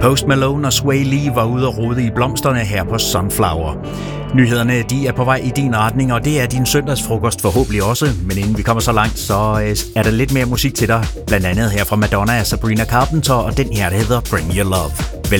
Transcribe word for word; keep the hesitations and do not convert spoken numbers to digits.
Post Malone og Sway Lee var ude og rode i blomsterne her på Sunflower. Nyhederne de er på vej i din retning, og det er din søndagsfrokost forhåbentlig også. Men inden vi kommer så langt, så er der lidt mere musik til dig. Blandt andet her fra Madonna og Sabrina Carpenter, og den her der hedder Bring Your Love. Vel